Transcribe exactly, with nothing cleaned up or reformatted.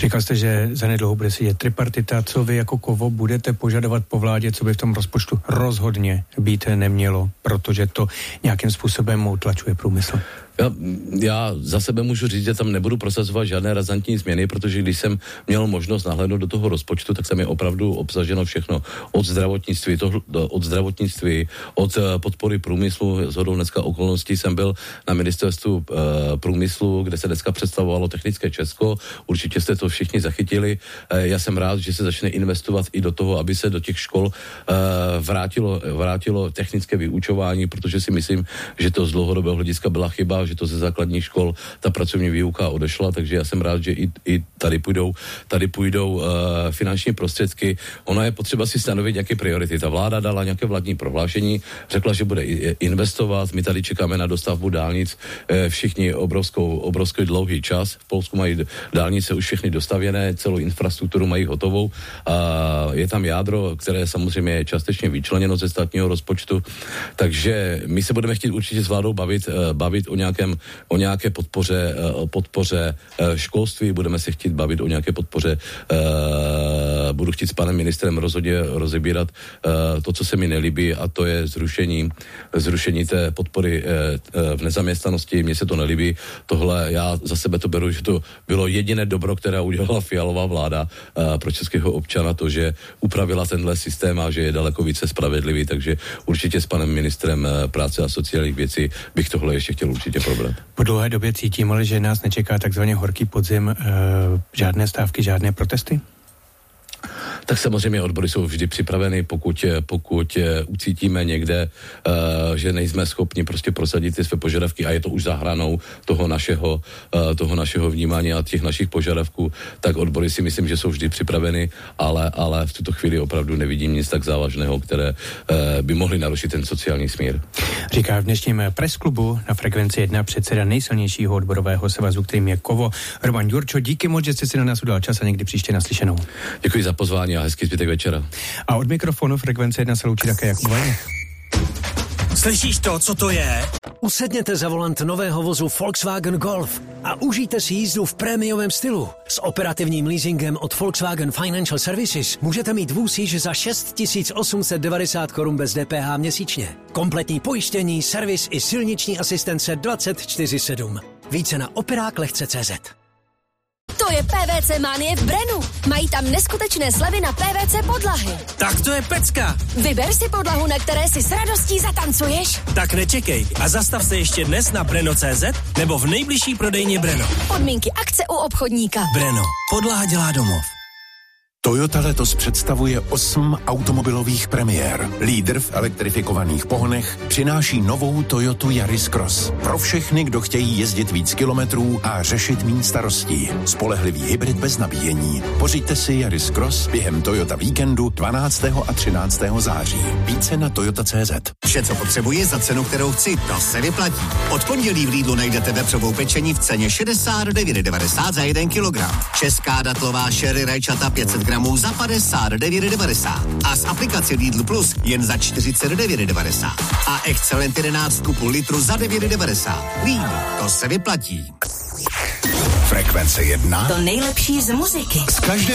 Říkal jste, že zanedlouho bude sedět tripartita. Co vy jako Kovo budete požadovat po vládě, co by v tom rozpočtu rozhodně být nemělo, protože to nějakým způsobem utlačuje průmysl? Já, já za sebe můžu říct, že tam nebudu prosazovat žádné razantní změny, protože když jsem měl možnost nahlédnout do toho rozpočtu, tak tam je opravdu obsaženo všechno. Od zdravotnictví, to, od zdravotnictví, od podpory průmyslu. Shodou dneska okolností jsem byl na ministerstvu e, průmyslu, kde se dneska představovalo Technické Česko. Určitě jste to všichni zachytili. E, já jsem rád, že se začne investovat i do toho, aby se do těch škol e, vrátilo, vrátilo technické vyučování, protože si myslím, že to z dlouhodobého hlediska byla chyba, že to ze základních škol ta pracovní výuka odešla, takže já jsem rád, že i, i tady půjdou, tady půjdou uh, finanční prostředky. Ono je potřeba si stanovit nějaké priority. Ta vláda dala nějaké vládní prohlášení, řekla, že bude investovat, my tady čekáme na dostavbu dálnic, eh, všichni obrovskou, obrovský dlouhý čas. V Polsku mají dálnice už všechny dostavěné, celou infrastrukturu mají hotovou. A je tam jádro, které samozřejmě je částečně vyčleněno ze státního rozpočtu, takže my se budeme chtít určitě s vládou bavit, eh, bavit o nějaké o nějaké podpoře, podpoře školství, budeme se chtít bavit o nějaké podpoře, budu chtít s panem ministrem rozhodně rozebírat to, co se mi nelíbí, a to je zrušení, zrušení té podpory v nezaměstnanosti. Mně se to nelíbí. Tohle, já za sebe to beru, že to bylo jediné dobro, které udělala Fialová vláda pro českého občana, to, že upravila tenhle systém a že je daleko více spravedlivý, takže určitě s panem ministrem práce a sociálních věcí bych tohle ještě chtěl určitě probrat. Po dlouhé době cítím, ale že nás nečeká takzvaně horký podzim, e, žádné stávky, žádné protesty? Tak samozřejmě odbory jsou vždy připraveny, pokud, pokud ucítíme někde, uh, že nejsme schopni prostě prosadit ty své požadavky a je to už za hranou toho našeho, uh, toho našeho vnímání a těch našich požadavků, tak odbory si myslím, že jsou vždy připraveny, ale, ale v tuto chvíli opravdu nevidím nic tak závažného, které uh, by mohly narušit ten sociální smír. Říká v dnešním presklubu na Frekvenci jedna předseda nejsilnějšího odborového svazu, kterým je Kovo, Roman Ďurčo. Díky moc, že jste si na nás udal čas a někdy příště naslyšenou. Děkuji za pozvání a hezký zbytek večera. A od mikrofonu Frekvence jedna se loučí také Jakub Vajnech. Slyšíš to, co to je? Usedněte za volant nového vozu Volkswagen Golf a užijte si jízdu v prémiovém stylu. S operativním leasingem od Volkswagen Financial Services můžete mít vůz již za šest tisíc osm set devadesát korun bez D P H měsíčně. Kompletní pojištění, servis i silniční asistence dvacet čtyři sedm. Více na operák lehce tečka cé zet. To je P V C Manie v Brenu. Mají tam neskutečné slevy na P V C podlahy. Tak to je pecka. Vyber si podlahu, na které si s radostí zatancuješ. Tak nečekej a zastav se ještě dnes na breno tečka cé zet nebo v nejbližší prodejně Breno. Podmínky akce u obchodníka. Breno. Podlaha dělá domov. Toyota letos představuje osm automobilových premiér. Lídr v elektrifikovaných pohonech přináší novou Toyotu Yaris Cross. Pro všechny, kdo chtějí jezdit víc kilometrů a řešit méně starostí. Spolehlivý hybrid bez nabíjení. Pořiďte si Yaris Cross během Toyota víkendu dvanáctého a třináctého září. Více na toyota tečka cé zet. Vše, co potřebuji za cenu, kterou chci, to se vyplatí. Od pondělí v Lidlu najdete vepřovou pečení v ceně šedesát devět devadesát za jeden kilogram. Česká datlová sherry rajčata pět set gramů za padesát devět devadesát. A z aplikace Lidl Plus jen za čtyřicet devět devadesát. A Excellent jedenáct ku půl litru za devět devadesát. Lidl, to se vyplatí. Frekvence jedna. To nejlepší z muziky. Z každé